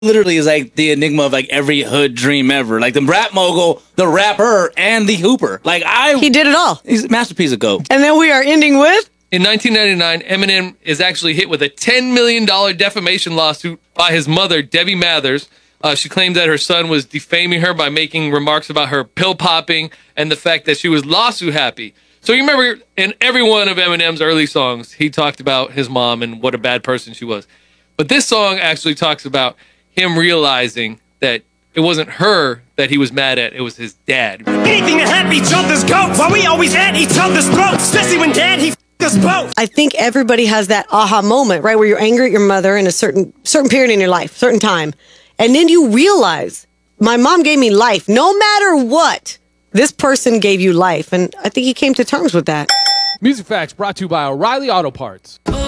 literally is like the enigma of like every hood dream ever. Like the rap mogul, the rapper, and the hooper. He did it all. He's a masterpiece of GOAT. And then we are ending with... In 1999, Eminem is actually hit with a $10 million defamation lawsuit by his mother, Debbie Mathers. She claimed that her son was defaming her by making remarks about her pill popping and the fact that she was lawsuit happy. So you remember in every one of Eminem's early songs, he talked about his mom and what a bad person she was. But this song actually talks about him realizing that it wasn't her that he was mad at, it was his dad. Anything to have each other's goats while we always at each other's throats, especially when dad, he us both. I think everybody has that aha moment, right, where you're angry at your mother in a certain period in your life, certain time. And then you realize, my mom gave me life. No matter what, this person gave you life. And I think he came to terms with that. Music Facts brought to you by O'Reilly Auto Parts.